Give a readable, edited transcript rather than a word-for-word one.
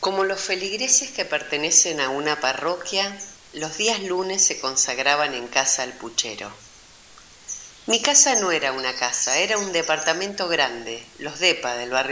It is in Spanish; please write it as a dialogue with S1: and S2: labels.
S1: Como los feligreses que pertenecen a una parroquia, los días lunes se consagraban en casa al puchero. Mi casa no era una casa, era un departamento grande, los depa del barrio